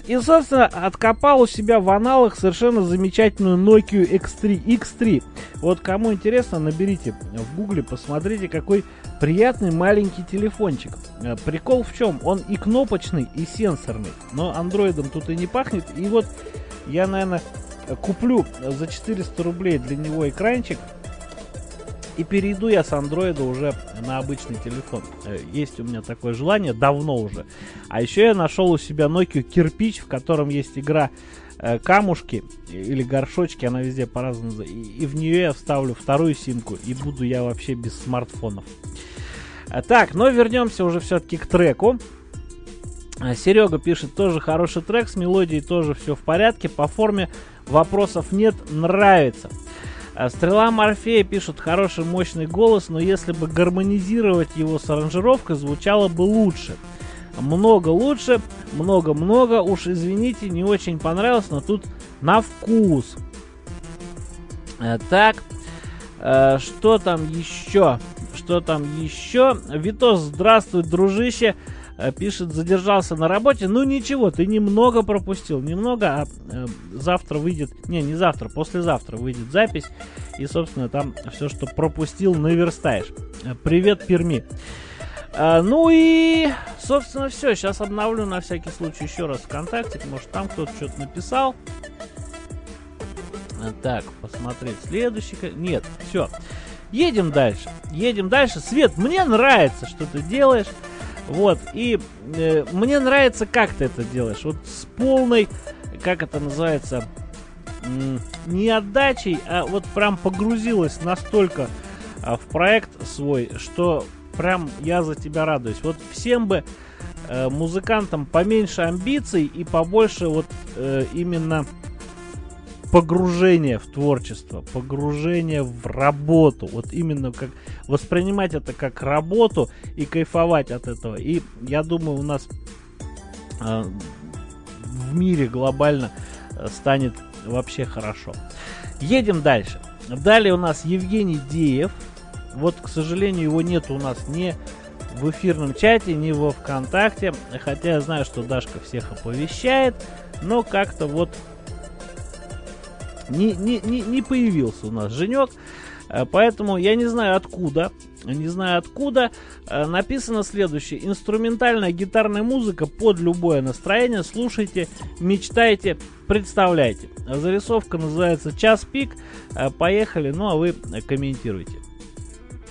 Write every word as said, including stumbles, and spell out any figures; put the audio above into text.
И, собственно, откопал у себя в аналах совершенно замечательную Nokia икс три. икс три. Вот кому интересно, наберите в гугле, посмотрите, какой приятный маленький телефончик. Прикол в чем? Он и кнопочный, и сенсорный. Но андроидом тут и не пахнет. И вот я, наверное, куплю за четыреста рублей для него экранчик. И перейду я с андроида уже на обычный телефон. Есть у меня такое желание, давно уже. А еще я нашел у себя Nokia Кирпич, в котором есть игра э, камушки или горшочки, она везде по-разному называется. И, и в нее я вставлю вторую симку, и буду я вообще без смартфонов. А, так, но вернемся уже все-таки к треку. А, Серега пишет, тоже хороший трек, с мелодией тоже все в порядке, по форме вопросов нет, нравится. Стрела Морфея пишут, хороший мощный голос, но если бы гармонизировать его с аранжировкой, звучало бы лучше. Много лучше, много-много, уж извините, не очень понравилось, но тут на вкус. Так, что там еще? Что там еще? Витос, здравствуй, дружище. Пишет, задержался на работе. Ну ничего, ты немного пропустил. Немного, а э, завтра выйдет... Не, не завтра, послезавтра выйдет запись. И, собственно, там все, что пропустил, наверстаешь. Привет, Перми. А, ну и, собственно, все. Сейчас обновлю на всякий случай еще раз ВКонтакте. Может, там кто-то что-то написал. Так, посмотреть следующий... Нет, все. Едем дальше. Едем дальше. Свет, мне нравится, что ты делаешь. Вот, и э, мне нравится, как ты это делаешь. Вот с полной, как это называется, м- не отдачей, а вот прям погрузилась настолько а, в проект свой, что прям я за тебя радуюсь. Вот всем бы э, музыкантам поменьше амбиций и побольше вот э, именно погружение в творчество, погружение в работу, вот именно как воспринимать это как работу и кайфовать от этого. И я думаю, у нас э, в мире глобально станет вообще хорошо. Едем дальше. Далее у нас Евгений Деев. Вот, к сожалению, его нет у нас ни в эфирном чате, ни во ВКонтакте. Хотя я знаю, что Дашка всех оповещает, но как-то вот Не, не, не, не появился у нас Женек, поэтому я не знаю откуда, не знаю откуда, написано следующее: инструментальная гитарная музыка под любое настроение, слушайте, мечтайте, представляйте. Зарисовка называется «Час пик», поехали, ну а вы комментируйте.